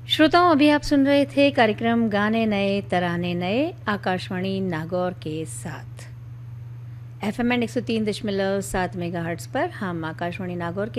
श्रोताओं, अभी आप सुन रहे थे कार्यक्रम गाने नए तराने नए आकाशवाणी नागौर के साथ एफएम 103.7 मेगाहर्ट्ज पर हम आकाशवाणी नागौर